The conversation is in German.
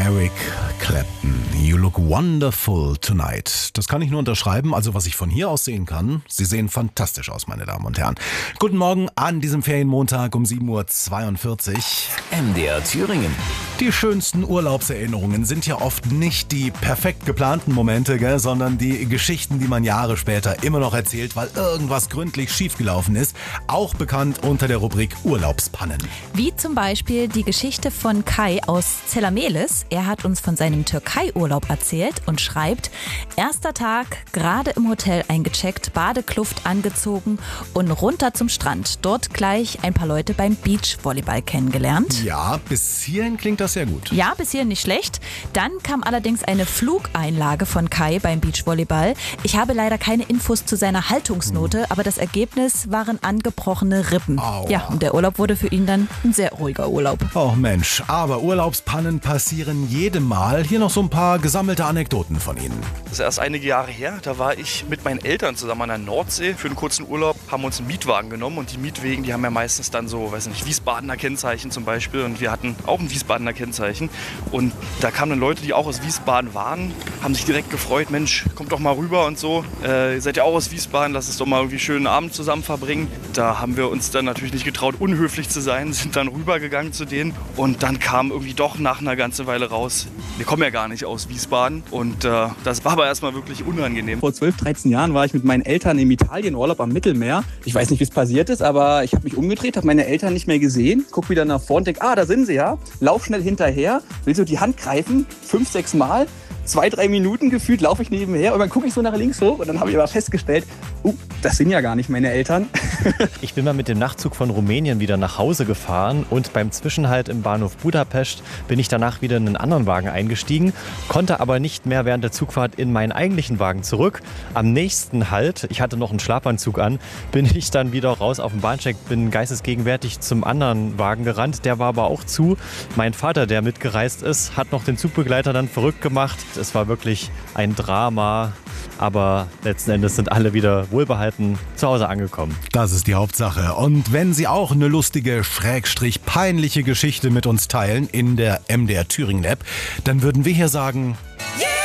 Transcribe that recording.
Eric Clapton, You Look Wonderful Tonight. Das kann ich nur unterschreiben, also was ich von hier aus sehen kann. Sie sehen fantastisch aus, meine Damen und Herren. Guten Morgen an diesem Ferienmontag um 7.42 Uhr. MDR Thüringen. Die schönsten Urlaubserinnerungen sind ja oft nicht die perfekt geplanten Momente, sondern die Geschichten, die man Jahre später immer noch erzählt, weil irgendwas gründlich schiefgelaufen ist. Auch bekannt unter der Rubrik Urlaubspannen. Wie zum Beispiel die Geschichte von Kai aus Zellamelis. Er hat uns von seinem Türkei-Urlaub erzählt und schreibt: Erster Tag, gerade im Hotel eingecheckt, Badekluft angezogen und runter zum Strand. Dort gleich ein paar Leute beim Beachvolleyball kennengelernt. Ja, bis hierhin klingt das sehr gut. Ja, bis hierhin nicht schlecht. Dann kam allerdings eine Flugeinlage von Kai beim Beachvolleyball. Ich habe leider keine Infos zu seiner Haltungsnote, aber das Ergebnis waren angebrochene Rippen. Aua. Ja, und der Urlaub wurde für ihn dann ein sehr ruhiger Urlaub. Oh Mensch, aber Urlaubspannen passieren jedem Mal. Hier noch so ein paar gesammelte Anekdoten von Ihnen. Das ist erst einige Jahre her. Da war ich mit meinen Eltern zusammen an der Nordsee für einen kurzen Urlaub, haben uns einen Mietwagen genommen und die Mietwegen, die haben ja meistens dann so, weiß nicht, Wiesbadener Kennzeichen zum Beispiel und wir hatten auch ein Wiesbadener Kennzeichen und da kamen dann Leute, die auch aus Wiesbaden waren, haben sich direkt gefreut, Mensch, kommt doch mal rüber und so, ihr seid ja auch aus Wiesbaden, lasst uns doch mal irgendwie einen schönen Abend zusammen verbringen. Da haben wir uns dann natürlich nicht getraut, unhöflich zu sein, sind dann rübergegangen zu denen und dann kam irgendwie doch nach einer ganzen Weile raus, wir kommen ja gar nicht aus Wiesbaden und das war aber erstmal wirklich unangenehm. Vor 12, 13 Jahren war ich mit meinen Eltern im Italienurlaub am Mittelmeer. Ich weiß nicht, wie es passiert ist, aber ich habe mich umgedreht, habe meine Eltern nicht mehr gesehen, guck wieder nach vorne und denke, da sind sie ja. Lauf schnell hinterher, will so die Hand greifen, 5, 6 Mal. 2, 3 Minuten gefühlt laufe ich nebenher und dann gucke ich so nach links hoch und dann habe ich aber festgestellt, das sind ja gar nicht meine Eltern. Ich bin mal mit dem Nachtzug von Rumänien wieder nach Hause gefahren und beim Zwischenhalt im Bahnhof Budapest bin ich danach wieder in einen anderen Wagen eingestiegen, konnte aber nicht mehr während der Zugfahrt in meinen eigentlichen Wagen zurück. Am nächsten Halt, ich hatte noch einen Schlafanzug an, bin ich dann wieder raus auf den Bahnsteig, bin geistesgegenwärtig zum anderen Wagen gerannt, der war aber auch zu. Mein Vater, der mitgereist ist, hat noch den Zugbegleiter dann verrückt gemacht. Es war wirklich ein Drama, aber letzten Endes sind alle wieder wohlbehalten zu Hause angekommen. Das ist die Hauptsache. Und wenn Sie auch eine lustige, peinliche Geschichte mit uns teilen in der MDR Thüringen App, dann würden wir hier sagen: Yeah!